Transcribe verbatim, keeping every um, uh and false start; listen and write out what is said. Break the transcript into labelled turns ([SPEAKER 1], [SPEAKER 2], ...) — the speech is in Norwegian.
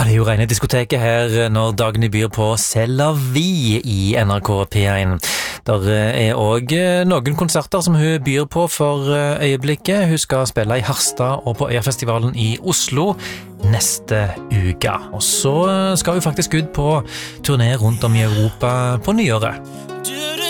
[SPEAKER 1] det er jo rene diskoteket her når Dagny byr på C'est la vie i N R K P én. Der er også noen konserter som hun byr på for øyeblikket. Hun skal spille i Harstad og på Øyafestivalen i Oslo neste uke. Og så skal hun faktisk ut på turné rundt om i Europa på nyåret.